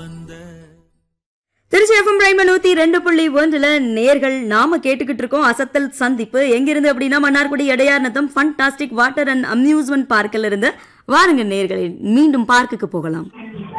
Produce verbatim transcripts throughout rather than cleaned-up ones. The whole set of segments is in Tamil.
திருச்சி எஃப்எம் பிரைம் நூத்தி ரெண்டு புள்ளி ஒன்றுல நேர்கள் நாம கேட்டுக்கிட்டு இருக்கோம் அசத்தல் சந்திப்பு. எங்கிருந்து அப்படின்னா Mannargudi Edaiyar Natham fantastic water and amusement பார்க்கில் இருந்து. வாருங்க நேர்களே, மீண்டும் பார்க்குக்கு போகலாம்.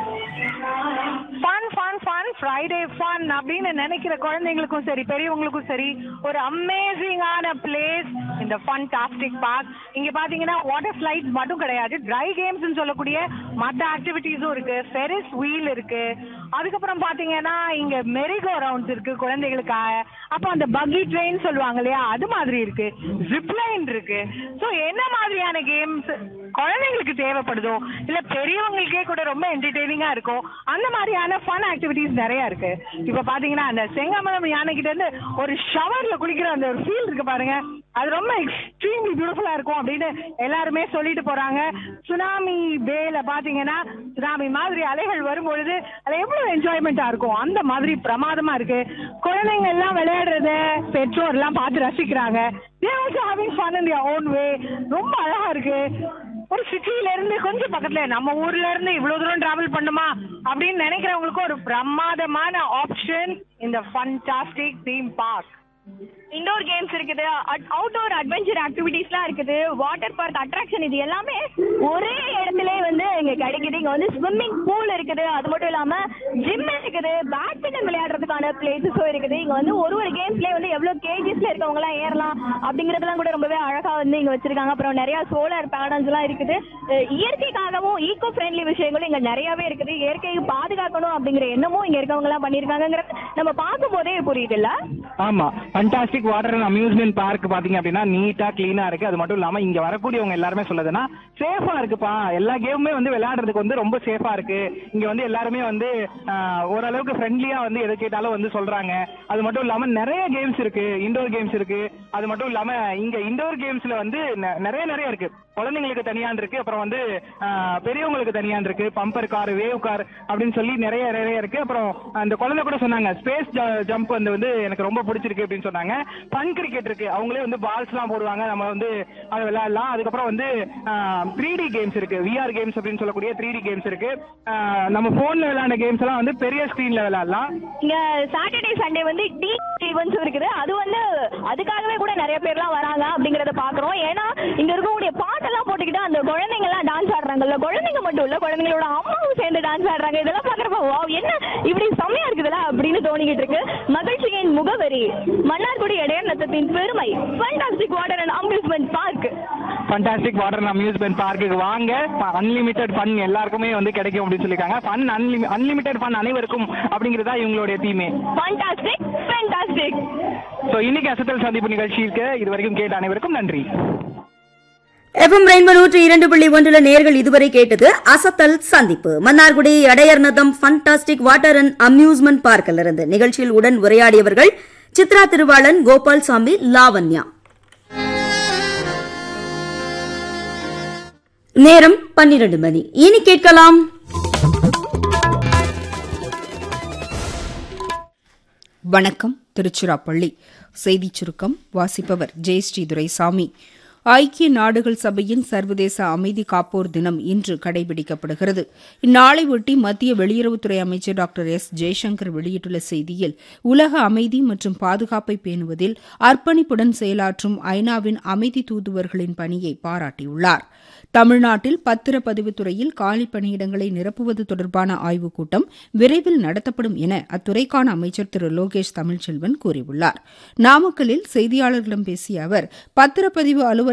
ஃப்ரைடே ஃபன் அப்படின்னு நினைக்கிற குழந்தைங்களுக்கும் சரி பெரியவங்களுக்கும் சரி ஒரு அமேசிங்கான பிளேஸ் இந்த ஃபண்டாஸ்டிக் பார்க். இங்க பாத்தீங்கன்னா வாட்டர் ஸ்லைட்ஸ் மட்டும் கிடையாது, ட்ரை கேம்ஸ் சொல்லக்கூடிய மற்ற ஆக்டிவிட்டிஸும் இருக்கு. ஃபெரிஸ் வீல் இருக்கு. அதுக்கப்புறம் பாத்தீங்கன்னா இங்க மெரிகோ ரவுண்ட்ஸ் இருக்கு குழந்தைகளுக்காக. அப்ப அந்த பக்கி ட்ரெயின் சொல்லுவாங்க இல்லையா, அது மாதிரி இருக்கு. ஜிப்லைன் இருக்கு. ஸோ என்ன மாதிரியான கேம்ஸ் குழந்தைங்களுக்கு தேவைப்படுதோ இல்ல பெரியவங்களுக்கே கூட ரொம்ப என்டர்டெய்னிங்கா இருக்கும், அந்த மாதிரியான ஃபன் ஆக்டிவிட்டிஸ் நிறைய இருக்கு. இப்ப பாத்தீங்கன்னா அந்த செங்கமலம் யானை கிட்ட இருந்து ஒரு ஷவர்ல குளிக்கிற அந்த ஒரு ஃபீல் இருக்கு பாருங்க, அது ரொம்ப எக்ஸ்ட்ரீம்லி பியூட்டிஃபுல்லா இருக்கும் அப்படின்னு எல்லாருமே சொல்லிட்டு போறாங்க. சுனாமி பேல பாத்தீங்கன்னா சுனாமி மாதிரி அலைகள் வரும்பொழுது அது எவ்வளவு என்ஜாய்மெண்டா இருக்கும், அந்த மாதிரி பிரமாதமா இருக்கு. குழந்தைங்க எல்லாம் விளையாடுறத பெற்றோர் எல்லாம் பார்த்து ரசிக்கிறாங்க. They also having fun in their own way. ரொம்ப அழகா இருக்கு. ஒரு சிட்டில இருந்து கொஞ்சம் பக்கத்துல நம்ம ஊர்ல இருந்து இவ்வளவு தூரம் டிராவல் பண்ணுமா அப்படின்னு நினைக்கிறவங்களுக்கு ஒரு பிரமாதமான ஆப்ஷன் இந்த fantastic theme park. Indoor games இருக்குது, அவுட்டோர் அட்வென்ச்சர் ஆக்டிவிட்டிஸ்லாம் இருக்குது, வாட்டர் பார்க் அட்ராக்ஷன், இது எல்லாமே ஒரே இடத்துல வந்து இங்க கிடைக்குது. இங்க வந்து ஸ்விம்மிங் பூல் இருக்குது, அது மட்டும் இல்லாம ஜிம் இருக்குது, பேட்மிண்டன் விளையாடுறதுக்கான பிளேசஸும் இருக்குது. இங்க வந்து ஒரு ஒரு கேம்ஸ்லயே வந்து எவ்வளவு கேஜிஸ்ல இருக்கவங்க எல்லாம் ஏறலாம் அப்படிங்கறதெல்லாம் கூட ரொம்பவே அழகா வந்து இங்க வச்சிருக்காங்க. அப்புறம் நிறைய சோலார் பேனல்ஸ் எல்லாம் இருக்குது. இயற்கைக்காகவும் ஈகோ ஃப்ரெண்ட்லி விஷயங்களும் இங்க நிறையவே இருக்குது. இயற்கையை பாதுகாக்கணும் அப்படிங்கிற எண்ணமும் இங்க இருக்கவங்க எல்லாம் பண்ணிருக்காங்கிறது நம்ம பார்க்கும் போதே புரியுது இல்ல? ஆமா, fantastic water and amusement park பாத்தீங்க அப்படின்னா நீட்டா கிளீனா இருக்கு. அது மட்டும் இல்லாம இங்க வரக்கூடியவங்க எல்லாருமே சொல்லுதுன்னா சேஃபா இருக்குப்பா, எல்லா கேமுமே வந்து விளையாடுறதுக்கு வந்து ரொம்ப சேஃபா இருக்கு. இங்க வந்து எல்லாருமே வந்து ஓரளவுக்கு ஃப்ரெண்ட்லியா வந்து எதை கேட்டாலும் வந்து சொல்றாங்க. அது மட்டும் இல்லாம நிறைய கேம்ஸ் இருக்கு, இண்டோர் கேம்ஸ் இருக்கு. அது மட்டும் இல்லாம இங்க இண்டோர் கேம்ஸ்ல வந்து நிறைய நிறைய இருக்கு. குழந்தைங்களுக்கு தனியான் இருக்கு, அப்புறம் வந்து பெரியவங்களுக்கு தனியான் இருக்கு. பம்பர் கார், வேவ் கார் அப்படின்னு சொல்லி நிறைய நிறைய இருக்கு. அப்புறம் அந்த குழந்தை கூட சொன்னாங்க ஸ்பேஸ் ஜம்ப் வந்து வந்து எனக்கு ரொம்ப பிடிச்சிருக்கு அப்படின்னு சொன்னாங்க. ஃபன் கிரிக்கெட் இருக்கு, அவங்களே வந்து பால்ஸ் எல்லாம் போடுவாங்க, நம்ம வந்து அதை விளையாடலாம். அதுக்கப்புறம் வந்து த்ரீ டி கேம்ஸ் இருக்கு, விஆர் கேம்ஸ் அப்படின்னு சொல்லக்கூடிய த்ரீ டி கேம்ஸ் இருக்கு. நம்ம போன்ல விளையாண்ட கேம்ஸ் எல்லாம் வந்து பெரிய ஸ்கிரீன்ல விளையாடலாம். இங்க சாட்டர்டே சண்டே வந்து டீ ஈவென்ட்ஸ் இருக்குது, அது வந்து அதுக்காகவே கூட நிறைய பேர்லாம் வராங்க அப்படிங்கறத பாக்குறோம். ஏன்னா இங்க இருக்கக்கூடிய பாட்டெல்லாம் போட்டுக்கிட்டு அந்த குழந்தைங்க எல்லாம் டான்ஸ் ஆடுறாங்கல்ல, குழந்தைங்க மட்டும் இல்ல குழந்தைங்களோட அம்மாவும் சேர்ந்து டான்ஸ் ஆடுறாங்க. இதெல்லாம் பாக்குறப்ப வாவ் என்ன இப்படி செம்மையா இருக்குதுல அப்படின்னு தோணிக்கிட்டு இருக்கு. மகிழ்ச்சியின் முகவரி மன்னார்குடி எடையார் நத்தத்தின் பெருமை fantastic water and amusement park. Fantastic water and amusement பார்க்குக்கு வாங்க, அன்லிமிட்டெட் ஃபன் எல்லாருக்குமே வந்து கிடைக்கும் அப்படின்னு சொல்லிருக்காங்க. ஃபன் அன்லிமிட்டெட் ஃபன் அனைவருக்கும் அப்படிங்கறதா இவங்களுடைய தீமே. Fantastic fantastic. சோ இன்னைக்கு அசத்தல் சந்திப்பு நிகழ்ச்சிக்கு இது வரைக்கும் கேட்ட அனைவருக்கும் நன்றி. எஃப்எம் ரெயின்போ நூற்றி இரண்டு புள்ளி ஒன்றுல நேர்கள் இதுவரை கேட்டது அசத்தல் சந்திப்பு. Mannargudi Edaiyar Natham fantastic water and amusement பார்க்கில் இருந்து. நிகழ்ச்சியில் உடன் உரையாடியவர்கள் சித்ரா திருவாளன், கோபால் சாமி, லாவண்யா. நேரம் பன்னிரண்டு மணி. இனி கேட்கலாம் வணக்கம். திருச்சிராப்பள்ளி செய்திச் சுருக்கம் வாசிப்பவர் ஜெயஸ்ரீ துரைசாமி. ஐக்கிய நாடுகள் சபையின் சர்வதேச அமைதி காப்போர் தினம் இன்று கடைபிடிக்கப்படுகிறது. இந்நாளையொட்டி மத்திய வெளியுறவுத்துறை அமைச்சர் டாக்டர் எஸ் ஜெய்சங்கர் வெளியிட்டுள்ள செய்தியில் உலக அமைதி மற்றும் பாதுகாப்பை பேணுவதில் அர்ப்பணிப்புடன் செயலாற்றும் ஐநாவின் அமைதி தூதுவர்களின் பணியை பாராட்டியுள்ளார். தமிழ்நாட்டில் பத்திரப்பதிவுத் துறையில் காலி பணியிடங்களை நிரப்புவது தொடர்பான ஆய்வுக் கூட்டம் விரைவில் நடத்தப்படும் என அத்துறைக்கான அமைச்சர் திரு லோகேஷ் தமிழ்ச்செல்வன் கூறியுள்ளார். நாமக்கல்லில் செய்தியாளர்களிடம் பேசிய அவர் பத்திரப்பதிவு அலுவலக